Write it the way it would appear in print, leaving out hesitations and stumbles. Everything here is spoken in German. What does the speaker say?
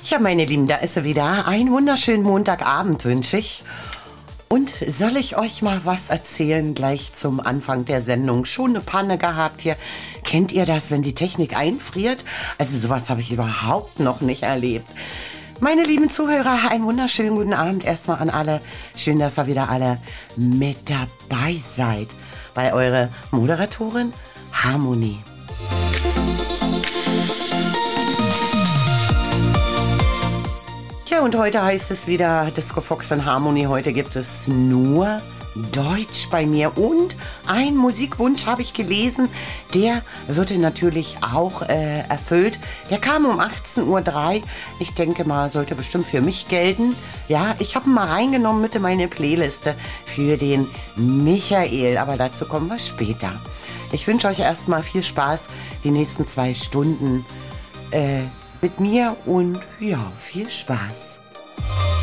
Ja, meine Lieben, da ist sie wieder. Einen wunderschönen Montagabend wünsche ich. Und soll ich euch mal was erzählen gleich zum Anfang der Sendung? Schon eine Panne gehabt hier. Kennt ihr das, wenn die Technik einfriert? Also sowas habe ich überhaupt noch nicht erlebt. Meine lieben Zuhörer, einen wunderschönen guten Abend erstmal an alle. Schön, dass ihr wieder alle mit dabei seid bei eurer Moderatorin Harmonie. Ja, und heute heißt es wieder Disco Fox und Harmonie. Heute gibt es nur Deutsch bei mir und ein Musikwunsch habe ich gelesen, der wird natürlich auch erfüllt. Der kam um 18:03 Uhr. Ich denke mal, sollte bestimmt für mich gelten. Ja, ich habe ihn mal reingenommen mit in meine Playliste für den Michael, aber dazu kommen wir später. Ich wünsche euch erstmal viel Spaß die nächsten 2 Stunden mit mir und ja, viel Spaß.